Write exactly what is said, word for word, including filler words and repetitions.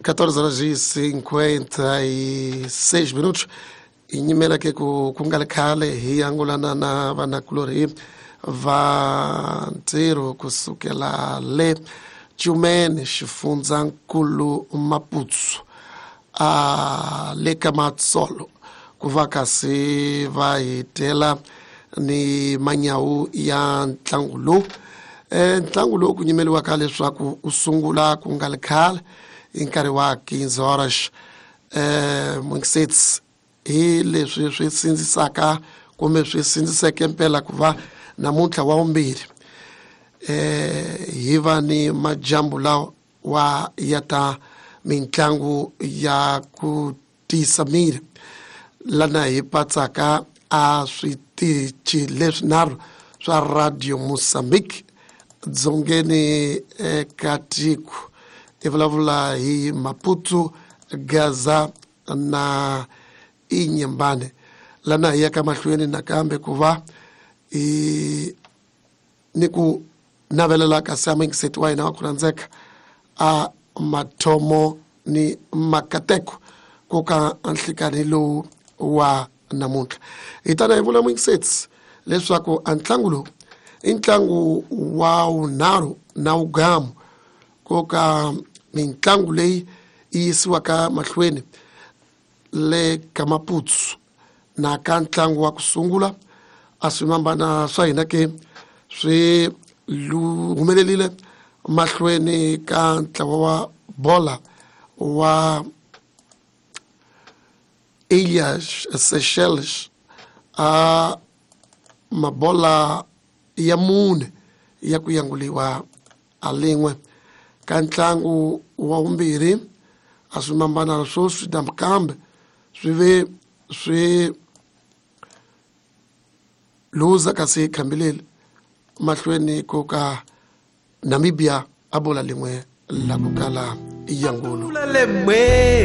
catorze horas e cinquenta e seis minutos. Inyimela ke ku kungalekale hi angolana na vanakulori va ntiro kusukela le Jumene Xifundzakulu Maputsu a le Kamatsolo ku va kasi va hitela ni manyawu ya ntlangu lowu e ntlangu lowu ku nyimeliwaka leswaku u sungula ku nga khale hi nkarhi wa quinze horas eh Mungisets hi leswi swi sindzisaka kumbe swi sindziseke mpela ku va namuntlha wa vumbirhi eh hi va ni majambu lawa wa yata mitlangu ya ku tisa miri lana hi patsaka a switichi leswinharhu swa Radio Mozambique dzongeni eka tiko hi vulavula hi Maputo, Gaza na Inyembane lana hi yaka mahlweni nakambe ku va i ni ku navelela ka Mungiseti wa hina wa ku rhandzeka a mathomo ni makateko ku ka nhlikani lowu wa namuntlha hi tana hi vula Mungiseti leswaku a ntlangu lowu i ntlangu wa unharhu na ugamu ku ka mitlangu leyi yi yisiwaka mahlweni le ka Maputsu na ka ntlangu wa ku sungula a swimambana swa hina ke swi humelelile mahlweni ka ntlawa wa bola wa Elias Seychelles a mabola ya mune ya ku yanguliwa alin'we ka ntlangu wa vumbirhi a swimambana swo swi damkambe swi ve swi luza kasi khambileli mahlweni ku ka Namibia a bola lin'we la ku kala yangulo.